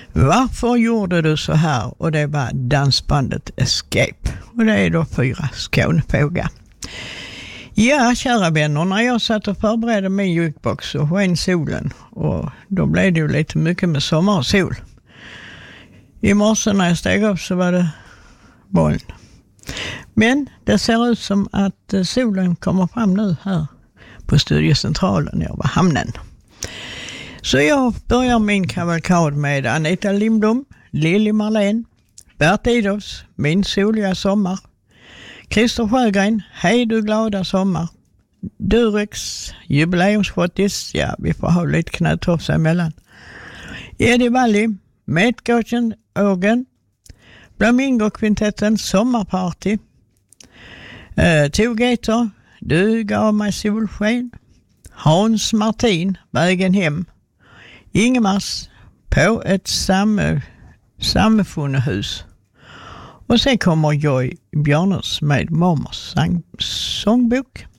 Varför gjorde du så här? Och det var dansbandet Escape. Och det är då 4 Skånefågar. Ja, kära vänner, när jag satt och förberedde min jukebox så sken solen. Och då blev det ju lite mycket med sommar och sol. I morse när jag steg upp så var det moln. Men det ser ut som att solen kommer fram nu här på studiecentralen över hamnen. Så jag börjar min kavalkad med Anita Lindblom, Lili Marlén, Bert Idolfs, Min soliga sommar, Christer Sjögren, Hej du glada sommar, Durex, Jubileumsfottis, ja vi får ha lite knätofs emellan, Eddie Walli, Metgården Ågen, Flamingo-kvintetten Sommarparty, Togeter, Du gav mig solsken, Hans Martin, Vägen hem, Ingemars, På ett samfunnehus. Och sen kommer Joy Björners med Mormors sångbok.